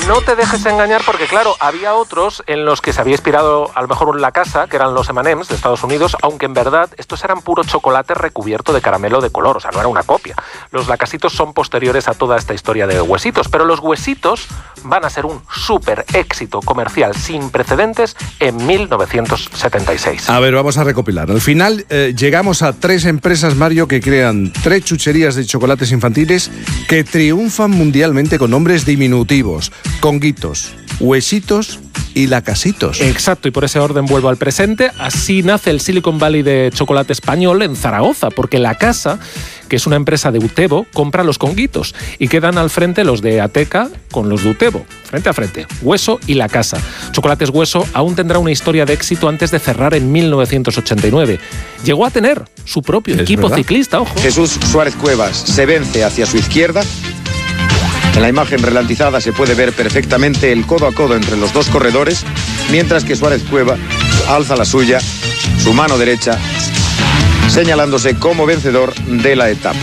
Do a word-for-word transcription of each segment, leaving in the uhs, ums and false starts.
no te dejes engañar porque, claro, había otros en los que se había inspirado a lo mejor La Casa, que eran los eme and ems de Estados Unidos, aunque en verdad estos eran puro chocolate recubierto de caramelo de color, o sea, no era una copia. Los lacasitos son posteriores a toda esta historia de Huesitos, pero los Huesitos van a ser un súper éxito comercial sin precedentes en mil novecientos setenta y seis. A ver, vamos a recopilar. Al final eh, llegamos a tres empresas, Mario, que crean tres chucherías de chocolates infantiles que triunfan mundialmente con nombres diminutivos: Conguitos, Huesitos y Lacasitos. Exacto, y por ese orden vuelvo al presente. Así nace el Silicon Valley de chocolate español en Zaragoza, porque La Casa, que es una empresa de Utebo, compra los Conguitos y quedan al frente los de Ateca con los de Utebo, frente a frente, Hueso y La Casa. Chocolates Hueso aún tendrá una historia de éxito antes de cerrar en mil novecientos ochenta y nueve. Llegó a tener su propio equipo verdad. ciclista, ojo. Jesús Suárez Cuevas se vence hacia su izquierda. En la imagen ralentizada se puede ver perfectamente el codo a codo entre los dos corredores, mientras que Suárez Cueva alza la suya, su mano derecha, señalándose como vencedor de la etapa.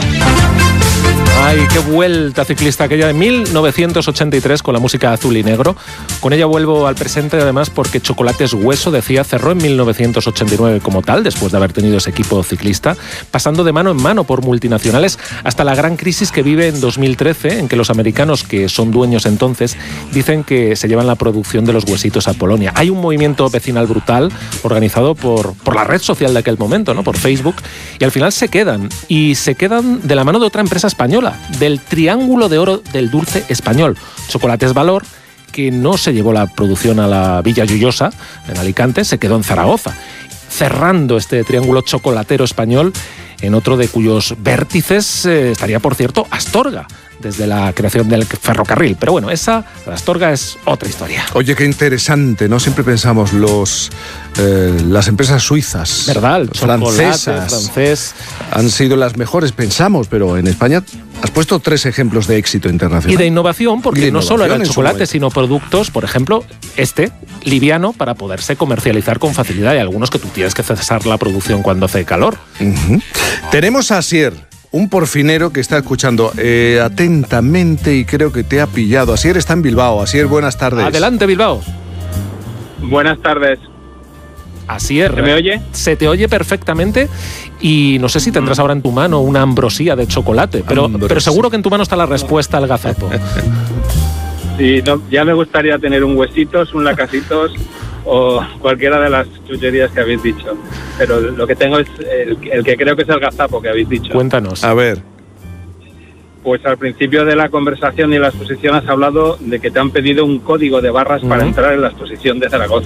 Ay, qué vuelta ciclista aquella de mil novecientos ochenta y tres con la música azul y negro. Con ella vuelvo al presente, además, porque Chocolates Hueso, decía, cerró en mil novecientos ochenta y nueve como tal, después de haber tenido ese equipo ciclista, pasando de mano en mano por multinacionales hasta la gran crisis que vive en dos mil trece, en que los americanos, que son dueños entonces, dicen que se llevan la producción de los Huesitos a Polonia. Hay un movimiento vecinal brutal organizado por, por la red social de aquel momento, ¿no? Por Facebook, y al final se quedan, y se quedan de la mano de otra empresa española, del Triángulo de Oro del Dulce Español, Chocolates Valor, que no se llevó la producción a la Villa Lloyosa, en Alicante, se quedó en Zaragoza, cerrando este triángulo chocolatero español, en otro de cuyos vértices eh, estaría, por cierto, Astorga, desde la creación del ferrocarril. Pero bueno, esa, la Astorga, es otra historia. Oye, qué interesante, ¿no? Siempre pensamos los eh, las empresas suizas, ¿verdad? El francesas, francés, han sido las mejores, pensamos, pero en España has puesto tres ejemplos de éxito internacional. Y de innovación, porque de no innovación solo era el chocolate, sino productos, por ejemplo, este, liviano, para poderse comercializar con facilidad. Y algunos que tú tienes que cesar la producción cuando hace calor. Uh-huh. Tenemos a Asier, un porfinero que está escuchando eh, atentamente y creo que te ha pillado. Asier está en Bilbao. Asier, buenas tardes. Adelante, Bilbao. Buenas tardes. Asier, ¿se me oye? Se te oye perfectamente y no sé si tendrás ahora en tu mano una ambrosía de chocolate, pero, pero seguro que en tu mano está la respuesta al gazapo. Sí, no, ya me gustaría tener un Huesitos, un Lacasitos o cualquiera de las chucherías que habéis dicho, pero lo que tengo es el, el que creo que es el gazapo que habéis dicho. Cuéntanos. A ver. Pues al principio de la conversación y la exposición has hablado de que te han pedido un código de barras uh-huh. para entrar en la exposición de Zaragoza.